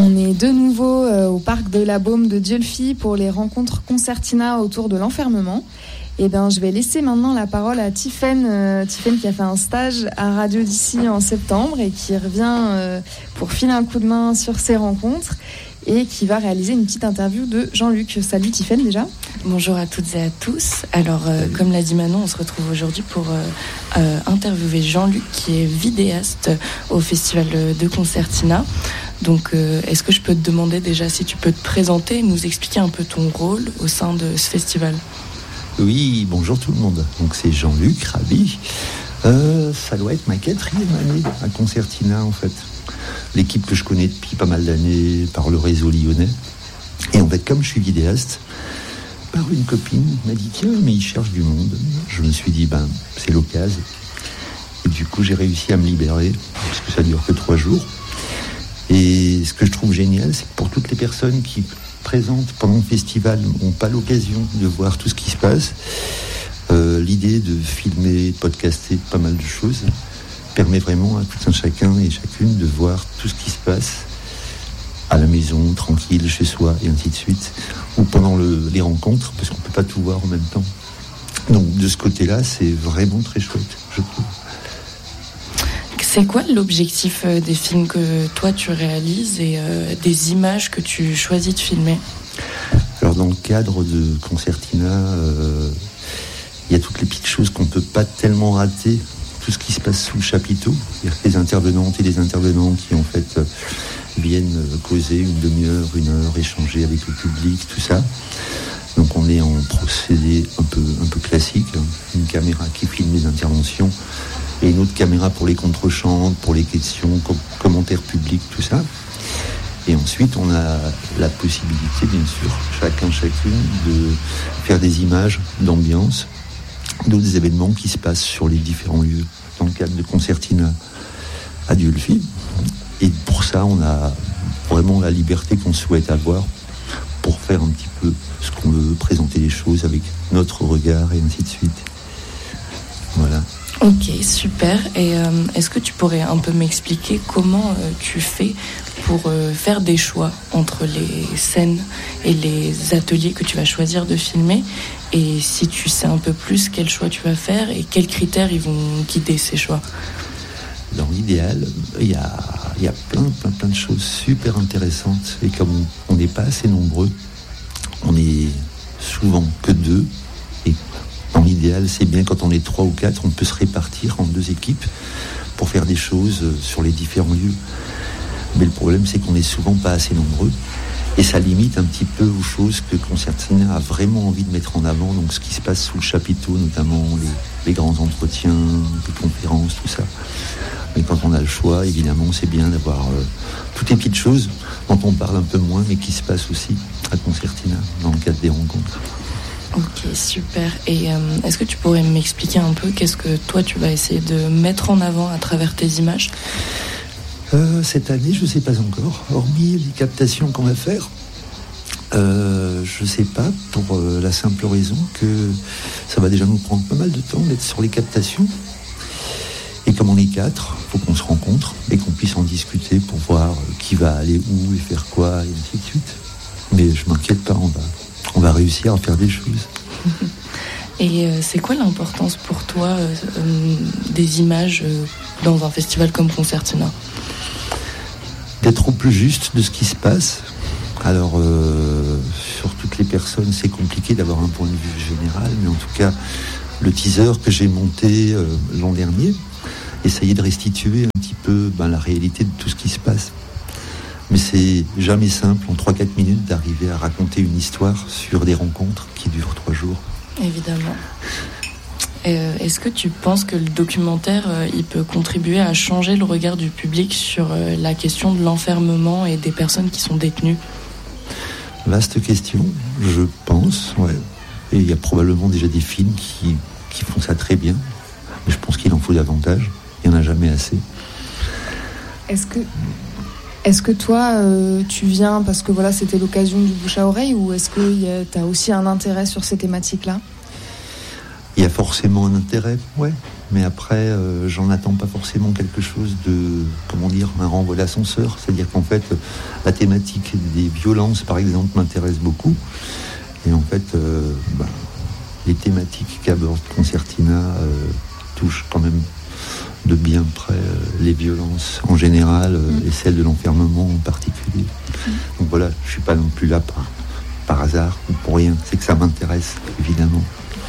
On est de nouveau au parc de la Baume de Dieulefit pour les rencontres Concertina autour de l'enfermement. Et je vais laisser maintenant la parole à Tiffaine qui a fait un stage à Radio d'ici en septembre et qui revient pour filer un coup de main sur ces rencontres et qui va réaliser une petite interview de Jean-Luc. Salut Tiffaine déjà. Bonjour à toutes et à tous. Alors, comme l'a dit Manon, on se retrouve aujourd'hui pour interviewer Jean-Luc qui est vidéaste au Festival de Concertina. Donc, est-ce que je peux te demander déjà si tu peux te présenter et nous expliquer un peu ton rôle au sein de ce festival ? Oui, bonjour tout le monde. Donc c'est Jean-Luc, ravi. Ça doit être ma 4e année à Concertina en fait. L'équipe que je connais depuis pas mal d'années par le réseau lyonnais. Et en fait, comme je suis vidéaste, par une copine m'a dit tiens, mais il cherche du monde. Je me suis dit c'est l'occasion. Et du coup, j'ai réussi à me libérer parce que ça dure que 3 jours. Et ce que je trouve génial, c'est que pour toutes les personnes qui présentes pendant le festival n'ont pas l'occasion de voir tout ce qui se passe, l'idée de filmer, de podcaster pas mal de choses permet vraiment à tout un chacun et chacune de voir tout ce qui se passe à la maison, tranquille, chez soi et ainsi de suite, ou pendant les rencontres, parce qu'on ne peut pas tout voir en même temps. Donc de ce côté-là, c'est vraiment très chouette, je trouve. C'est quoi l'objectif des films que toi tu réalises et des images que tu choisis de filmer ? Alors dans le cadre de Concertina, il y a toutes les petites choses qu'on ne peut pas tellement rater, tout ce qui se passe sous le chapiteau, c'est-à-dire les intervenantes et les intervenants qui en fait viennent causer une demi-heure, 1 heure, échanger avec le public, tout ça. Donc on est en procédé un peu classique, une caméra qui filme les interventions, et une autre caméra pour les contre-chants, pour les questions, commentaires publics, tout ça. Et ensuite, on a la possibilité, bien sûr, chacune, de faire des images d'ambiance, d'autres événements qui se passent sur les différents lieux, dans le cadre de Concertina à Dieulefit. Et pour ça, on a vraiment la liberté qu'on souhaite avoir pour faire un petit peu ce qu'on veut, présenter les choses avec notre regard et ainsi de suite. Voilà. Ok, super. Et est-ce que tu pourrais un peu m'expliquer comment tu fais pour faire des choix entre les scènes et les ateliers que tu vas choisir de filmer, et si tu sais un peu plus quel choix tu vas faire et quels critères ils vont guider ces choix ? Dans l'idéal, il y a plein de choses super intéressantes, et comme on n'est pas assez nombreux, on est souvent que 2. Dans l'idéal, c'est bien quand on est 3 ou 4, on peut se répartir en 2 équipes pour faire des choses sur les différents lieux. Mais le problème, c'est qu'on n'est souvent pas assez nombreux. Et ça limite un petit peu aux choses que Concertina a vraiment envie de mettre en avant. Donc ce qui se passe sous le chapiteau, notamment les grands entretiens, les conférences, tout ça. Mais quand on a le choix, évidemment, c'est bien d'avoir toutes les petites choses dont on parle un peu moins, mais qui se passent aussi à Concertina, dans le cadre des rencontres. Ok, super. Et est-ce que tu pourrais m'expliquer un peu qu'est-ce que toi tu vas essayer de mettre en avant à travers tes images ? Cette année, je ne sais pas encore, hormis les captations qu'on va faire. Je ne sais pas, pour la simple raison que ça va déjà nous prendre pas mal de temps d'être sur les captations. Et comme on est 4, il faut qu'on se rencontre et qu'on puisse en discuter pour voir qui va aller où et faire quoi, et ainsi de suite. Mais je ne m'inquiète pas, on va réussir à faire des choses. Et c'est quoi l'importance pour toi des images dans un festival comme Concertina ? D'être au plus juste de ce qui se passe. Alors, sur toutes les personnes, c'est compliqué d'avoir un point de vue général, mais en tout cas, le teaser que j'ai monté l'an dernier, essayait de restituer un petit peu la réalité de tout ce qui se passe. Mais c'est jamais simple, en 3-4 minutes, d'arriver à raconter une histoire sur des rencontres qui durent 3 jours. Évidemment. Est-ce que tu penses que le documentaire il peut contribuer à changer le regard du public sur la question de l'enfermement et des personnes qui sont détenues ? Vaste question, je pense, ouais. Et il y a probablement déjà des films qui font ça très bien. Mais je pense qu'il en faut davantage. Il n'y en a jamais assez. Est-ce que toi, tu viens parce que voilà, c'était l'occasion du bouche à oreille, ou est-ce que tu as aussi un intérêt sur ces thématiques-là ? Il y a forcément un intérêt, ouais. Mais après, j'en attends pas forcément quelque chose de, un renvoi d'ascenseur. C'est-à-dire qu'en fait, la thématique des violences, par exemple, m'intéresse beaucoup. Et en fait, les thématiques qu'aborde Concertina touchent quand même de bien près les violences en général et celles de l'enfermement en particulier. Donc voilà, je suis pas non plus là par hasard ou pour rien. C'est que ça m'intéresse, évidemment.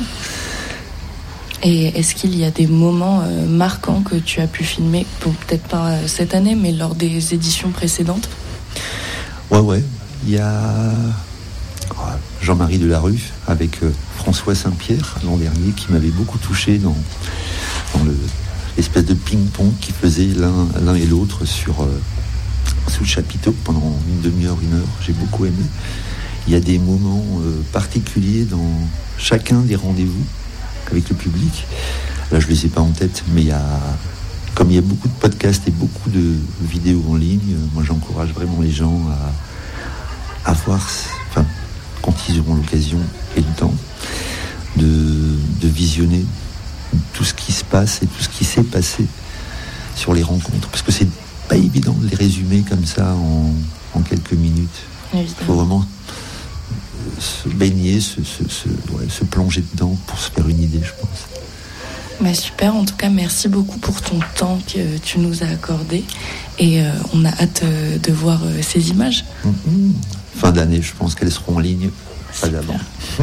Et est-ce qu'il y a des moments marquants que tu as pu filmer, peut-être pas cette année, mais lors des éditions précédentes ? Ouais. Il y a Jean-Marie Delarue avec François Saint-Pierre l'an dernier qui m'avait beaucoup touché dans l'espèce de ping-pong qu'ils faisaient l'un et l'autre sous le chapiteau pendant une demi-heure, 1 heure. J'ai beaucoup aimé. Il y a des moments particuliers dans chacun des rendez-vous avec le public. Là, je ne les ai pas en tête, mais comme il y a beaucoup de podcasts et beaucoup de vidéos en ligne, moi j'encourage vraiment les gens à voir, quand ils auront l'occasion et le temps, de visionner tout ce qui se passe et tout ce qui s'est passé sur les rencontres. Parce que c'est pas évident de les résumer comme ça en quelques minutes. Il faut vraiment se baigner, se plonger dedans pour se faire une idée, je pense. Super, en tout cas, merci beaucoup pour ton temps que tu nous as accordé et on a hâte de voir ces images. Fin d'année, je pense qu'elles seront en ligne, pas d'avant.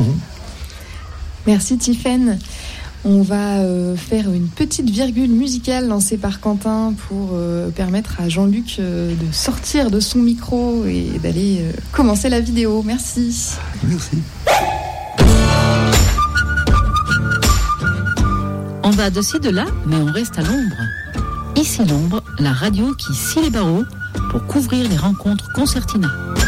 Merci Tiffaine. On va faire une petite virgule musicale lancée par Quentin pour permettre à Jean-Luc de sortir de son micro et d'aller commencer la vidéo. Merci. Merci. On va de ci de là, mais on reste à l'ombre. Ici l'ombre, la radio qui scie les barreaux pour couvrir les rencontres Concertina.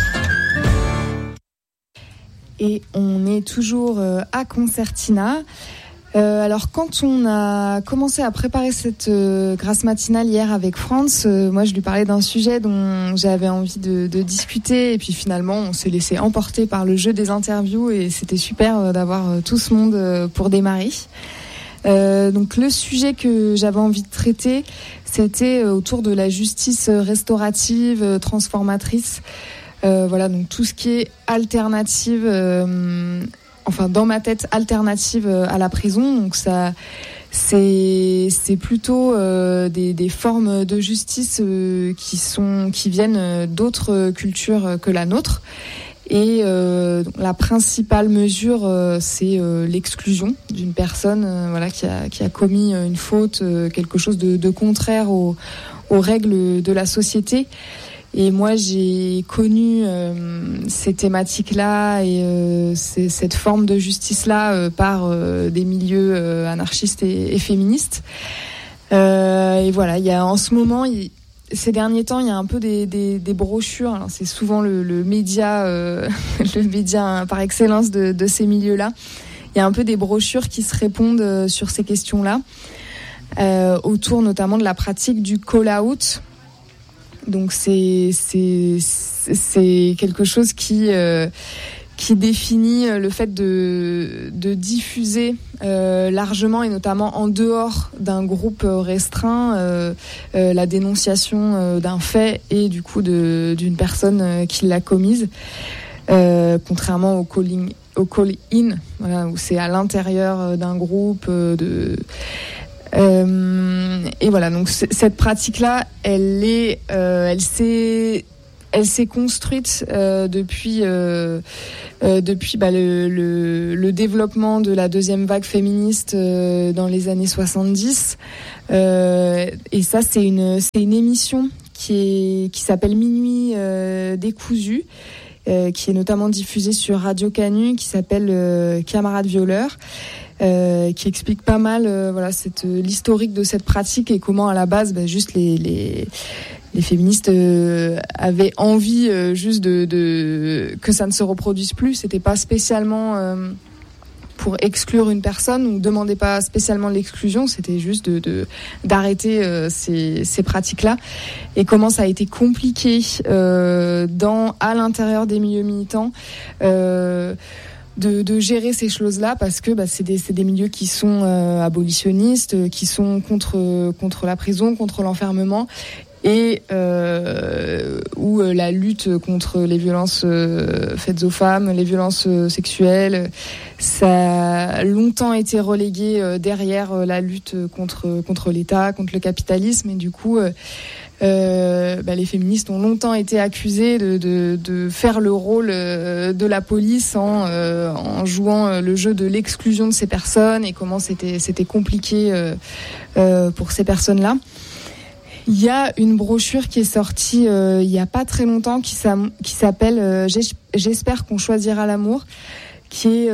Et on est toujours à Concertina. Alors quand on a commencé à préparer cette grasse matinale hier avec Franz, moi je lui parlais d'un sujet dont j'avais envie de discuter et puis finalement on s'est laissé emporter par le jeu des interviews et c'était super d'avoir tout ce monde pour démarrer. Donc le sujet que j'avais envie de traiter, c'était autour de la justice restaurative, transformatrice. Donc tout ce qui est alternative, dans ma tête, alternative à la prison. Donc ça, c'est plutôt des formes de justice qui viennent d'autres cultures que la nôtre. Et la principale mesure, c'est l'exclusion d'une personne qui a commis une faute, quelque chose de contraire aux règles de la société. Et moi, j'ai connu ces thématiques-là et cette forme de justice-là par des milieux anarchistes et féministes. Et voilà, il y a en ce moment, ces derniers temps, il y a un peu des brochures. Alors, c'est souvent le média, le média par excellence de ces milieux-là. Il y a un peu des brochures qui se répondent sur ces questions-là, autour notamment de la pratique du call-out. Donc c'est quelque chose qui définit le fait de diffuser largement et notamment en dehors d'un groupe restreint la dénonciation d'un fait et du coup d'une personne qui l'a commise, contrairement au call-in, où c'est à l'intérieur d'un groupe et voilà, donc cette pratique-là, elle s'est construite depuis le développement de la deuxième vague féministe dans les années 70. Et ça, c'est une émission qui s'appelle Minuit décousu, qui est notamment diffusée sur Radio Canu, qui s'appelle Camarades violeurs. Qui explique pas mal l'historique de cette pratique et comment à la base juste les féministes avaient envie juste de que ça ne se reproduise plus. C'était pas spécialement pour exclure une personne ou demandait pas spécialement l'exclusion, c'était juste d'arrêter ces pratiques-là. Et comment ça a été compliqué à l'intérieur des milieux militants. de gérer ces choses-là, parce que c'est des milieux qui sont abolitionnistes, qui sont contre la prison, contre l'enfermement, et où la lutte contre les violences faites aux femmes, les violences sexuelles, ça a longtemps été relégué derrière la lutte contre l'État, contre le capitalisme, et du coup les féministes ont longtemps été accusées de faire le rôle de la police en jouant le jeu de l'exclusion de ces personnes, et comment c'était compliqué pour ces personnes-là. Il y a une brochure qui est sortie il y a pas très longtemps qui s'appelle J'espère qu'on choisira l'amour, qui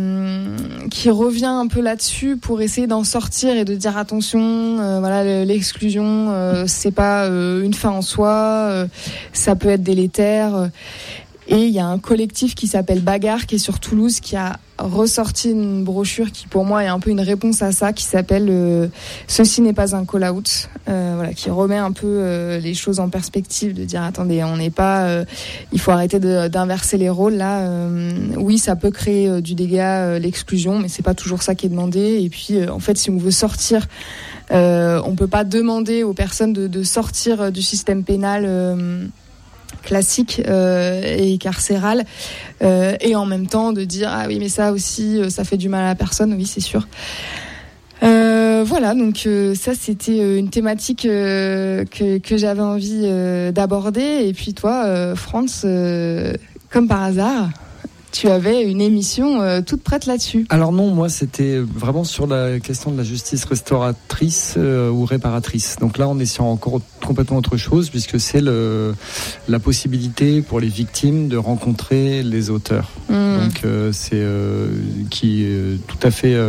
revient un peu là-dessus pour essayer d'en sortir et de dire attention, l'exclusion c'est pas une fin en soi, ça peut être délétère. Et il y a un collectif qui s'appelle Bagarre, qui est sur Toulouse, qui a ressorti une brochure qui pour moi est un peu une réponse à ça, qui s'appelle Ceci n'est pas un call-out, qui remet un peu les choses en perspective, de dire attendez, on n'est pas, il faut arrêter d'inverser les rôles là. Oui, ça peut créer du dégât, l'exclusion, mais c'est pas toujours ça qui est demandé. Et puis en fait, si on veut sortir, on peut pas demander aux personnes de sortir du système pénal classique et carcéral, et en même temps de dire ah oui mais ça aussi ça fait du mal à la personne, oui c'est sûr. Voilà, donc ça c'était une thématique que j'avais envie d'aborder. Et puis toi France, comme par hasard, tu avais une émission toute prête là-dessus. Alors non, moi c'était vraiment sur la question de la justice restauratrice ou réparatrice. Donc là on est sur encore complètement autre chose, puisque c'est la possibilité pour les victimes de rencontrer les auteurs. Donc c'est qui est tout à fait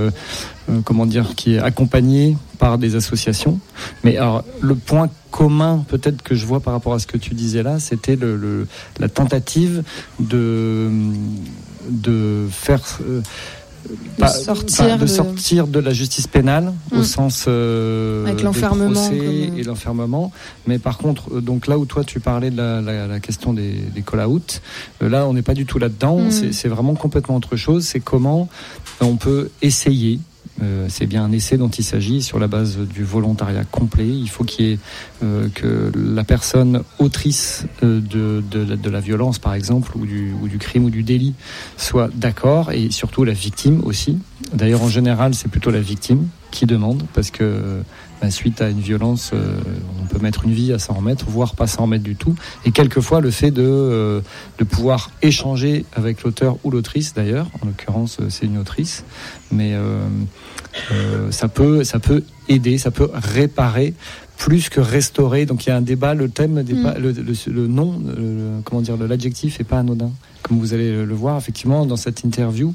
qui est accompagné par des associations. Mais alors le point commun peut-être que je vois par rapport à ce que tu disais là, c'était la tentative de faire sortir de la justice pénale au sens avec l'enfermement et l'enfermement. Mais par contre, donc là où toi tu parlais de la question des call-out, là on n'est pas du tout là-dedans. C'est vraiment complètement autre chose. C'est comment on peut essayer. C'est bien un essai dont il s'agit sur la base du volontariat complet. Il faut qu'il y ait que la personne autrice de la violence, par exemple, ou du crime ou du délit, soit d'accord, et surtout la victime aussi. D'ailleurs, en général, c'est plutôt la victime qui demande, parce que suite à une violence, on peut mettre une vie à s'en remettre, voire pas s'en remettre du tout. Et quelquefois, le fait de pouvoir échanger avec l'auteur ou l'autrice, d'ailleurs, en l'occurrence, c'est une autrice, mais ça peut aider, ça peut réparer plus que restaurer. Donc il y a un débat, le thème, le nom, l'adjectif est pas anodin, comme vous allez le voir effectivement dans cette interview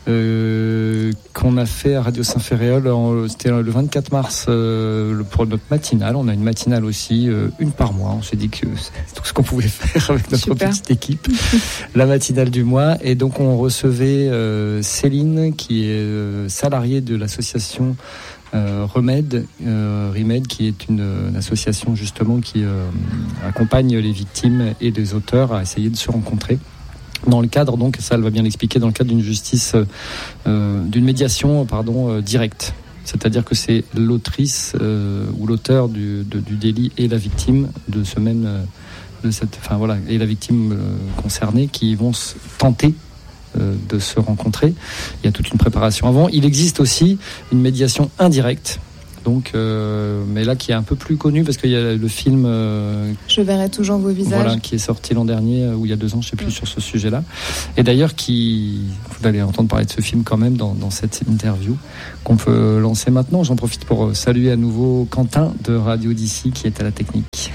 qu'on a fait à Radio Saint-Ferréol. C'était le 24 mars pour notre matinale. On a une matinale aussi, une par mois. On s'est dit que c'est tout ce qu'on pouvait faire avec notre petite équipe. La matinale du mois. Et donc on recevait Céline, qui est salariée de l'association Remède, qui est une association justement qui accompagne les victimes et les auteurs à essayer de se rencontrer dans le cadre, donc ça elle va bien l'expliquer, dans le cadre d'une justice, d'une médiation directe. C'est-à-dire que c'est l'autrice ou l'auteur du délit et la victime de ce même et la victime concernée qui vont tenter de se rencontrer. Il y a toute une préparation avant. Il existe aussi une médiation indirecte, donc mais là qui est un peu plus connu, parce qu'il y a le film Je verrai toujours vos visages, qui est sorti l'an dernier ou il y a 2 ans, je sais plus, sur ce sujet-là. Et d'ailleurs vous allez entendre parler de ce film quand même dans cette interview qu'on peut lancer maintenant. J'en profite pour saluer à nouveau Quentin de Radio d'ici qui est à la technique.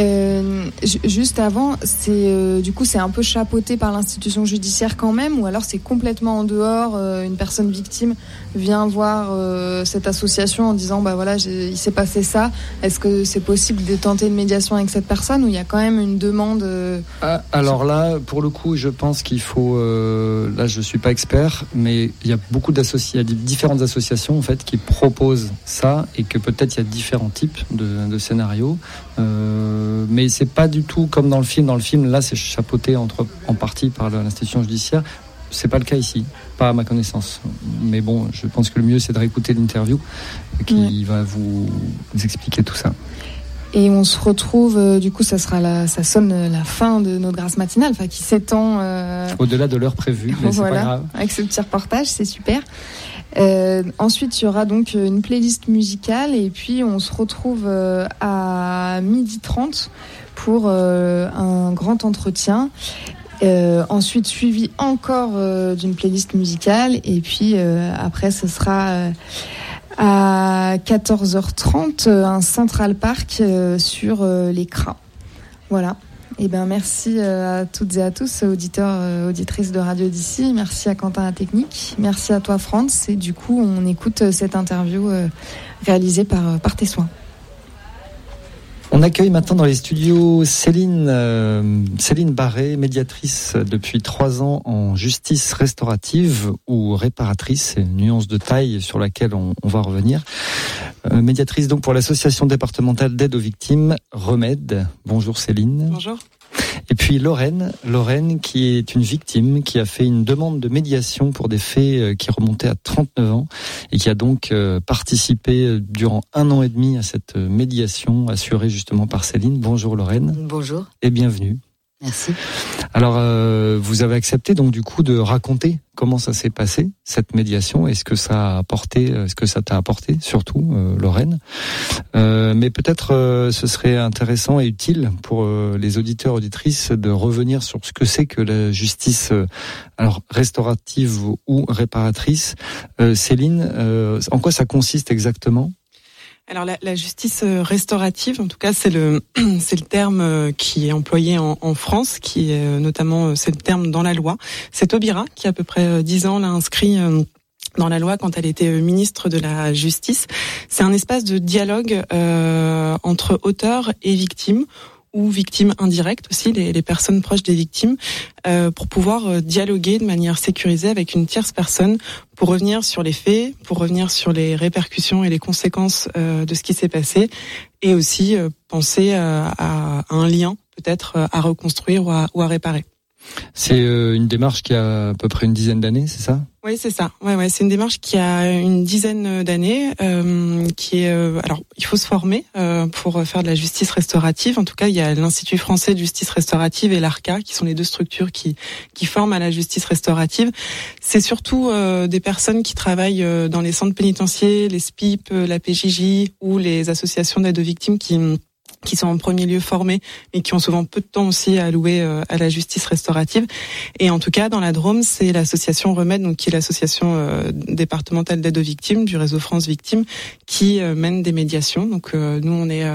Juste avant, du coup c'est un peu chapeauté par l'institution judiciaire quand même, ou alors c'est complètement en dehors, une personne victime vient voir cette association en disant il s'est passé ça, est-ce que c'est possible de tenter une médiation avec cette personne, ou il y a quand même une demande Alors là, pour le coup, je pense qu'il faut là je suis pas expert, mais il y a beaucoup différentes associations en fait qui proposent ça, et que peut-être il y a différents types de scénarios. Mais c'est pas du tout comme dans le film. Dans le film, là, c'est chapeauté en partie par l'institution judiciaire. c'est pas le cas ici, pas à ma connaissance. Mais bon, je pense que le mieux c'est de réécouter l'interview qui va vous expliquer tout ça. Et on se retrouve, du coup, ça sonne la fin de notre grâce matinale, qui s'étend au-delà de l'heure prévue, mais c'est pas grave. Avec ce petit reportage, c'est super. Ensuite, il y aura donc une playlist musicale et puis on se retrouve à 12h30 pour un grand entretien. Ensuite, suivi encore d'une playlist musicale et puis après, ce sera à 14h30 un Central Park sur l'écran. Voilà. Eh ben, merci à toutes et à tous, auditeurs, auditrices de Radio d'ici. Merci à Quentin à Technique. Merci à toi, Franz. Et du coup, on écoute cette interview réalisée par tes soins. On accueille maintenant dans les studios Céline Barré, médiatrice depuis 3 ans en justice restaurative ou réparatrice. C'est une nuance de taille sur laquelle on va revenir. Médiatrice donc pour l'association départementale d'aide aux victimes Remède. Bonjour Céline. Bonjour. Et puis Lorraine qui est une victime qui a fait une demande de médiation pour des faits qui remontaient à 39 ans et qui a donc participé durant 1 an et demi à cette médiation assurée justement par Céline. Bonjour Lorraine. Bonjour. Et bienvenue. Merci. Alors, vous avez accepté donc du coup de raconter comment ça s'est passé, cette médiation. Est-ce que ça t'a apporté, surtout, Lorraine. Mais peut-être ce serait intéressant et utile pour les auditeurs, auditrices de revenir sur ce que c'est que la justice restaurative ou réparatrice. Céline, en quoi ça consiste exactement ? Alors la justice restaurative, en tout cas, c'est le terme qui est employé en France, qui est notamment c'est le terme dans la loi. C'est Taubira qui, à peu près 10 ans, l'a inscrit dans la loi quand elle était ministre de la Justice. C'est un espace de dialogue entre auteurs et victimes, ou victimes indirectes aussi, les personnes proches des victimes, pour pouvoir dialoguer de manière sécurisée avec une tierce personne, pour revenir sur les faits, pour revenir sur les répercussions et les conséquences de ce qui s'est passé, et aussi penser à un lien peut-être à reconstruire ou à réparer. C'est une démarche qui a à peu près une dizaine d'années, c'est ça ? Oui, c'est ça. Ouais, c'est une démarche qui a une dizaine d'années, qui est. Alors, il faut se former pour faire de la justice restaurative. En tout cas, il y a l'Institut français de justice restaurative et l'ARCA, qui sont les deux structures qui forment à la justice restaurative. C'est surtout des personnes qui travaillent dans les centres pénitentiaires, les SPIP, la PJJ ou les associations d'aide aux victimes qui sont en premier lieu formés et qui ont souvent peu de temps aussi à allouer à la justice restaurative. Et en tout cas, dans la Drôme, c'est l'association Remède, donc qui est l'association départementale d'aide aux victimes du réseau France Victimes, qui mène des médiations. Donc nous, on est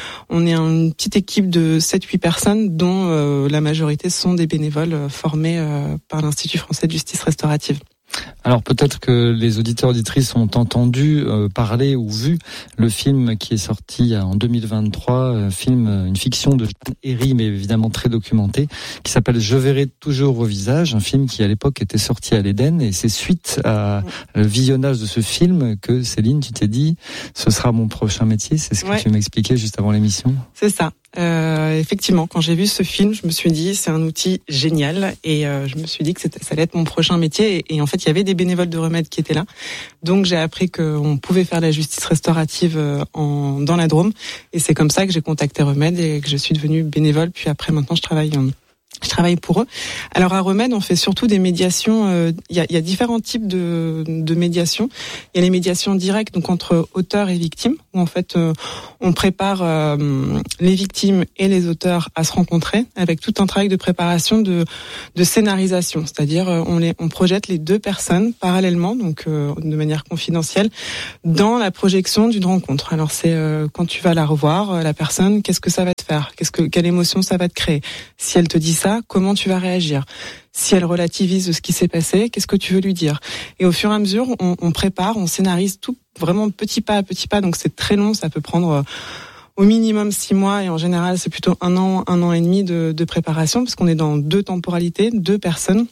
une petite équipe de 7-8 personnes, dont la majorité sont des bénévoles formés par l'Institut français de justice restaurative. Alors peut-être que les auditeurs auditrices ont entendu parler ou vu le film qui est sorti en 2023, une fiction de Jeanne Herry, mais évidemment très documenté, qui s'appelle Je verrai toujours vos visages, un film qui à l'époque était sorti à l'Éden, et c'est suite à le visionnage de ce film que Céline, tu t'es dit, ce sera mon prochain métier, c'est ce que tu m'expliquais juste avant l'émission. C'est ça. Effectivement, quand j'ai vu ce film, je me suis dit c'est un outil génial et je me suis dit que ça allait être mon prochain métier et en fait il y avait des bénévoles de Remède qui étaient là, donc j'ai appris qu'on pouvait faire la justice restaurative dans la Drôme et c'est comme ça que j'ai contacté Remède et que je suis devenue bénévole, puis après maintenant je travaille pour eux. Alors à Remède, on fait surtout des médiations. Il y a différents types de médiations. Il y a les médiations directes, donc entre auteurs et victimes, où en fait on prépare les victimes et les auteurs à se rencontrer avec tout un travail de préparation de scénarisation. C'est-à-dire on projette les deux personnes parallèlement, donc de manière confidentielle, dans la projection d'une rencontre. Alors c'est quand tu vas la revoir, la personne, qu'est-ce que ça va te faire ? Quelle émotion ça va te créer ? Si elle te dit ça, comment tu vas réagir ? Si elle relativise ce qui s'est passé, qu'est-ce que tu veux lui dire ? Et au fur et à mesure, on prépare, on scénarise tout vraiment petit pas à petit pas. Donc c'est très long, ça peut prendre au minimum 6 mois et en général c'est plutôt 1 an et demi de préparation parce qu'on est dans 2 temporalités, 2 personnes.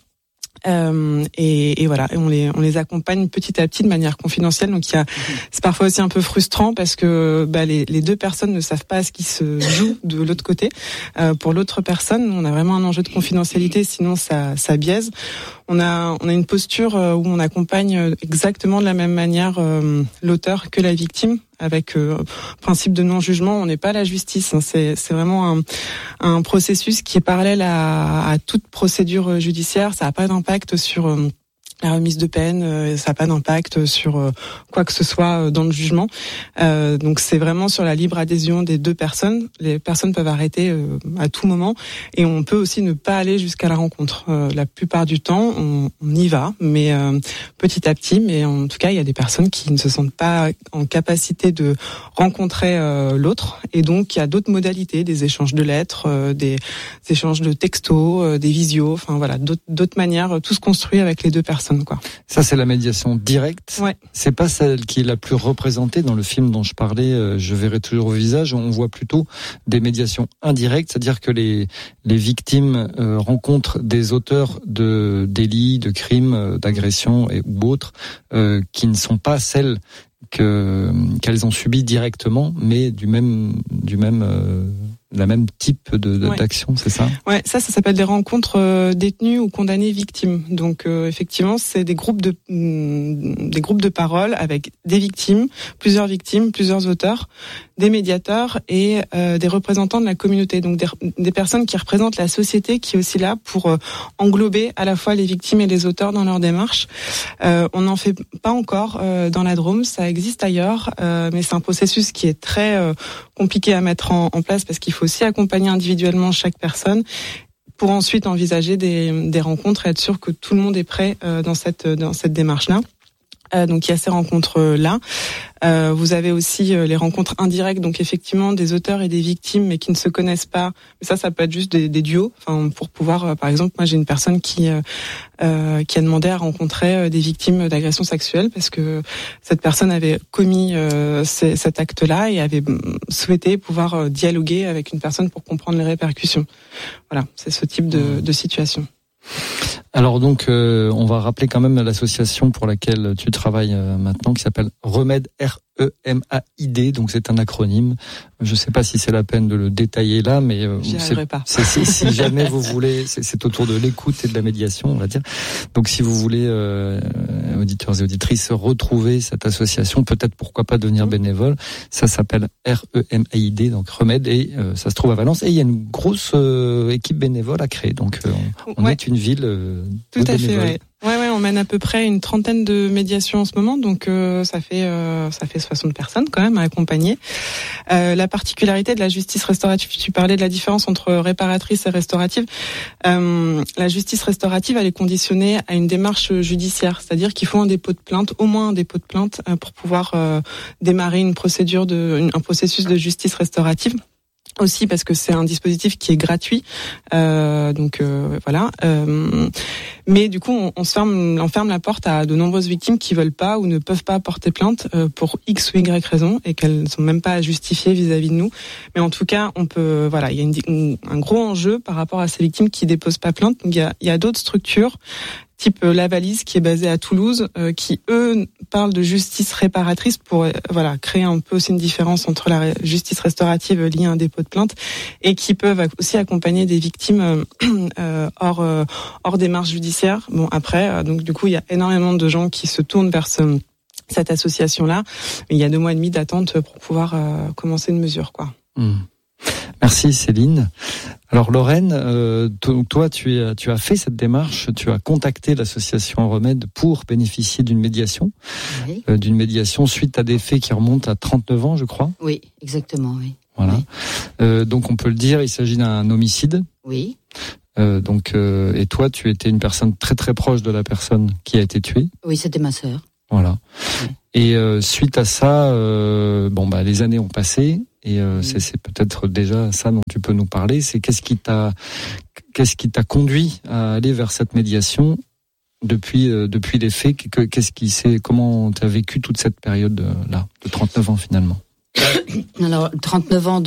Et voilà, et on les accompagne petit à petit de manière confidentielle. Donc c'est parfois aussi un peu frustrant parce que les 2 personnes ne savent pas ce qui se joue de l'autre côté. Pour l'autre personne, on a vraiment un enjeu de confidentialité, sinon ça biaise. on a une posture où on accompagne exactement de la même manière l'auteur que la victime, avec principe de non-jugement. On n'est pas la justice, hein. C'est vraiment un processus qui est parallèle à toute procédure judiciaire. Ça n'a pas d'impact sur la remise de peine, ça n'a pas d'impact sur quoi que ce soit dans le jugement. Donc c'est vraiment sur la libre adhésion des deux personnes. Les personnes peuvent arrêter à tout moment, et on peut aussi ne pas aller jusqu'à la rencontre. La plupart du temps, on y va, mais petit à petit. Mais en tout cas, il y a des personnes qui ne se sentent pas en capacité de rencontrer l'autre, et donc il y a d'autres modalités, des échanges de lettres, des échanges de textos, des visios, enfin voilà, d'autres manières. Tout se construit avec les deux personnes. Quoi. Ça, c'est la médiation directe. Ouais. C'est pas celle qui est la plus représentée dans le film dont je parlais. Je verrai toujours au visage. On voit plutôt des médiations indirectes, c'est-à-dire que les victimes rencontrent des auteurs de délits, de crimes, d'agressions ou autres qui ne sont pas celles qu'elles ont subies directement, mais la même type d'action, c'est ça? Ouais, ça s'appelle des rencontres détenus ou condamnés victimes. Donc effectivement, c'est des groupes de parole avec des victimes, plusieurs auteurs, des médiateurs et des représentants de la communauté. Donc des personnes qui représentent la société, qui est aussi là pour englober à la fois les victimes et les auteurs dans leur démarche. On n'en fait pas encore dans la Drôme, ça existe ailleurs, mais c'est un processus qui est très compliqué à mettre en place, parce qu'il faut aussi accompagner individuellement chaque personne pour ensuite envisager des rencontres et être sûr que tout le monde est prêt dans cette démarche-là. Donc il y a ces rencontres-là. Vous avez aussi les rencontres indirectes, donc effectivement des auteurs et des victimes, mais qui ne se connaissent pas. Mais ça peut être juste des duos. Enfin, pour pouvoir, par exemple, moi j'ai une personne qui a demandé à rencontrer des victimes d'agressions sexuelles, parce que cette personne avait commis cet acte-là et avait souhaité pouvoir dialoguer avec une personne pour comprendre les répercussions. Voilà, c'est ce type de situation. Alors donc, on va rappeler quand même l'association pour laquelle tu travailles maintenant, qui s'appelle Remède, REMAID, donc c'est un acronyme. Je ne sais pas si c'est la peine de le détailler là, mais si jamais vous voulez, c'est autour de l'écoute et de la médiation, on va dire. Donc si vous voulez, auditeurs et auditrices, retrouver cette association, peut-être pourquoi pas devenir bénévole, ça s'appelle REMAID, donc Remède, et ça se trouve à Valence. Et il y a une grosse équipe bénévole à créer, donc on est une ville tout à fait, ouais. Ouais, on mène à peu près une 30aine de médiations en ce moment, donc ça fait 60 personnes quand même à accompagner. La particularité de la justice restaurative, tu parlais de la différence entre réparatrice et restaurative. La justice restaurative, elle est conditionnée à une démarche judiciaire, c'est-à-dire qu'il faut un dépôt de plainte, au moins un dépôt de plainte, pour pouvoir démarrer un processus de justice restaurative. Aussi parce que c'est un dispositif qui est gratuit, voilà. Mais du coup, on ferme la porte à de nombreuses victimes qui veulent pas ou ne peuvent pas porter plainte pour X ou Y raison, et qu'elles ne sont même pas justifiées vis-à-vis de nous. Mais en tout cas, on peut, voilà, il y a un gros enjeu par rapport à ces victimes qui déposent pas plainte. Donc il y a d'autres structures, type La Valise, qui est basée à Toulouse, qui eux parlent de justice réparatrice pour créer un peu aussi une différence entre la justice restaurative liée à un dépôt de plainte, et qui peuvent aussi accompagner des victimes hors démarche judiciaire. Bon, après, donc du coup, il y a énormément de gens qui se tournent vers cette association-là. Mais il y a 2 mois et demi d'attente pour pouvoir commencer une mesure, quoi. Merci Céline. Alors Lorraine, toi tu as fait cette démarche, tu as contacté l'association Remède pour bénéficier d'une médiation, oui. D'une médiation suite à des faits qui remontent à 39 ans, je crois. Oui, exactement, oui. Voilà. Oui. Donc on peut le dire, il s'agit d'un homicide. Oui. Et toi, tu étais une personne très très proche de la personne qui a été tuée. Oui, c'était ma sœur. Voilà. Oui. Et suite à ça, les années ont passé. Et c'est peut-être déjà ça dont tu peux nous parler. C'est qu'est-ce qui t'a conduit à aller vers cette médiation depuis les faits. Comment tu as vécu toute cette période là de 39 ans finalement? Alors 39 ans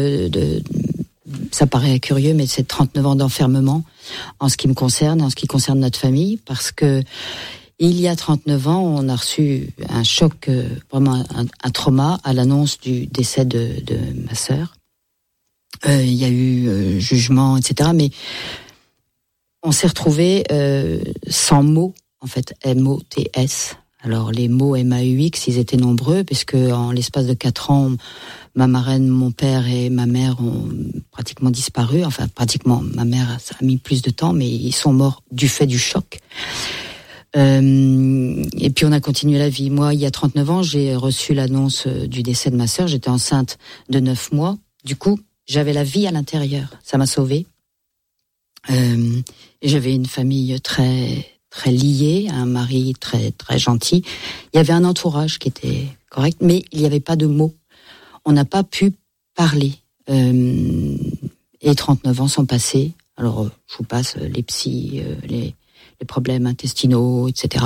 ça paraît curieux, mais c'est 39 ans d'enfermement en ce qui me concerne, en ce qui concerne notre famille, parce que il y a 39 ans, on a reçu un choc, vraiment un trauma à l'annonce du décès de ma sœur. Il y a eu jugement, etc. Mais on s'est retrouvés sans mots, en fait, M-O-T-S. Alors les mots M-A-U-X, ils étaient nombreux, puisque en l'espace de 4 ans, ma marraine, mon père et ma mère ont pratiquement disparu. Enfin, pratiquement, ma mère a mis plus de temps, mais ils sont morts du fait du choc. Et puis on a continué la vie. Moi, il y a 39 ans, j'ai reçu l'annonce du décès de ma sœur. J'étais enceinte de 9 mois. Du coup, j'avais la vie à l'intérieur. Ça m'a sauvée. J'avais une famille très très liée, un mari très très gentil. Il y avait un entourage qui était correct, mais il n'y avait pas de mots. On n'a pas pu parler. Et 39 ans sont passés. Alors, je vous passe les psys, les problèmes intestinaux, etc.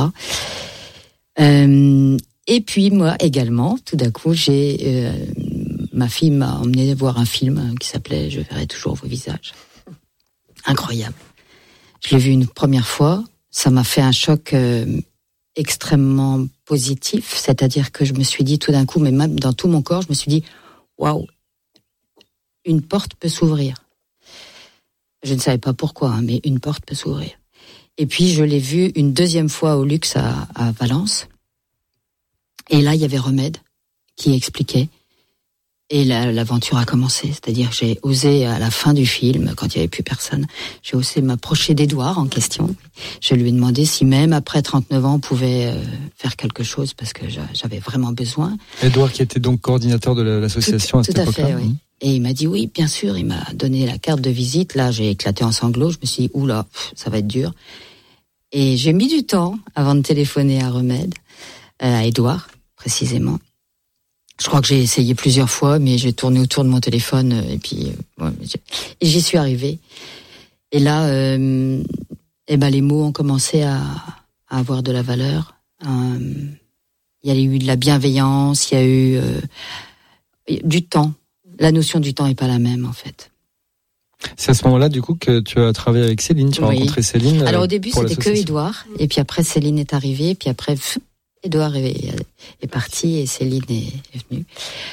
Et puis moi également, tout d'un coup, ma fille m'a emmené voir un film qui s'appelait « Je verrai toujours vos visages ». Incroyable. Je l'ai vu une première fois. Ça m'a fait un choc extrêmement positif, c'est-à-dire que je me suis dit tout d'un coup, mais même dans tout mon corps, je me suis dit « Waouh, une porte peut s'ouvrir ». Je ne savais pas pourquoi, mais une porte peut s'ouvrir. Et puis je l'ai vu une deuxième fois au Luxe à Valence. Et là, il y avait Remède qui expliquait. Et l'aventure a commencé. C'est-à-dire que j'ai osé, à la fin du film, quand il n'y avait plus personne, j'ai osé m'approcher d'Édouard en question. Je lui ai demandé si même après 39 ans, on pouvait faire quelque chose parce que j'avais vraiment besoin. Édouard qui était donc coordinateur de l'association à cette époque-là. Tout à fait, oui. Et il m'a dit oui, bien sûr. Il m'a donné la carte de visite. Là, j'ai éclaté en sanglots. Je me suis dit, oula, ça va être dur. Et j'ai mis du temps avant de téléphoner à Remède, à Édouard, précisément. Je crois que j'ai essayé plusieurs fois, mais j'ai tourné autour de mon téléphone et puis et j'y suis arrivée. Et là, les mots ont commencé à avoir de la valeur. Il y a eu de la bienveillance, il y a eu du temps. La notion du temps est pas la même en fait. C'est à ce moment-là du coup que tu as travaillé avec Céline, tu as rencontré Céline. Alors au début c'était que Édouard, et puis après Céline est arrivée, puis après Édouard est parti et Céline est venue.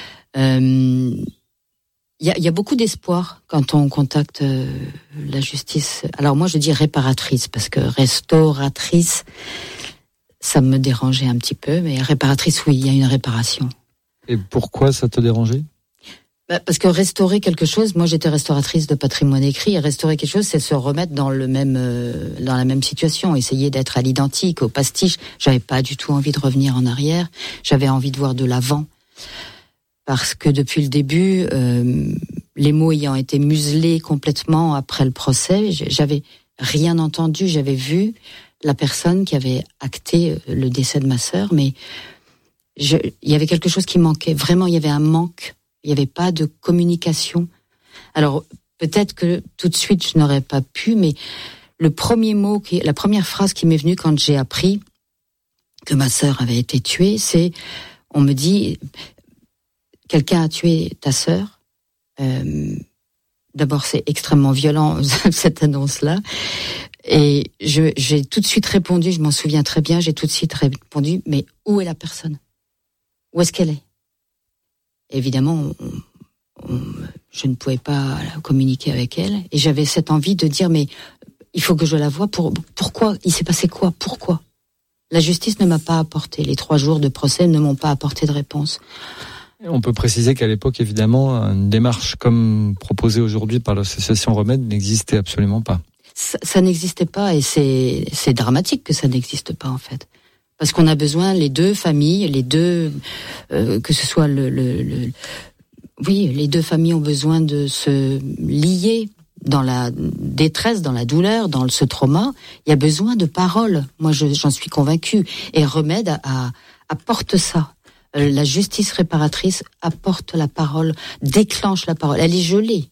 Il y a beaucoup d'espoir quand on contacte la justice. Alors moi je dis réparatrice parce que restauratrice, ça me dérangeait un petit peu, mais réparatrice, oui, il y a une réparation. Et pourquoi ça te dérangeait ? Parce que restaurer quelque chose, moi j'étais restauratrice de patrimoine écrit, et restaurer quelque chose, c'est se remettre dans la même situation, essayer d'être à l'identique, au pastiche. J'avais pas du tout envie de revenir en arrière, j'avais envie de voir de l'avant. Parce que depuis le début, les mots ayant été muselés complètement après le procès, j'avais rien entendu, j'avais vu la personne qui avait acté le décès de ma sœur, mais il y avait quelque chose qui manquait, vraiment il y avait un manque. Il n'y avait pas de communication. Alors, peut-être que tout de suite, je n'aurais pas pu, mais la première phrase qui m'est venue quand j'ai appris que ma sœur avait été tuée, c'est, on me dit, quelqu'un a tué ta sœur. D'abord, c'est extrêmement violent, cette annonce-là. Et j'ai tout de suite répondu, je m'en souviens très bien, j'ai tout de suite répondu, mais où est la personne ? Où est-ce qu'elle est ? Évidemment, je ne pouvais pas communiquer avec elle. Et j'avais cette envie de dire, mais il faut que je la voie. Pourquoi ? Il s'est passé quoi ? Pourquoi ? La justice ne m'a pas apporté. Les 3 jours de procès ne m'ont pas apporté de réponse. On peut préciser qu'à l'époque, évidemment, une démarche comme proposée aujourd'hui par l'association Remède n'existait absolument pas. Ça n'existait pas et c'est dramatique que ça n'existe pas en fait. Parce qu'on a besoin, les deux familles, que ce soit les deux familles ont besoin de se lier dans la détresse, dans la douleur, dans ce trauma. Il y a besoin de paroles. Moi, j'en suis convaincue. Et Remède apporte ça. La justice réparatrice apporte la parole, déclenche la parole. Elle est gelée.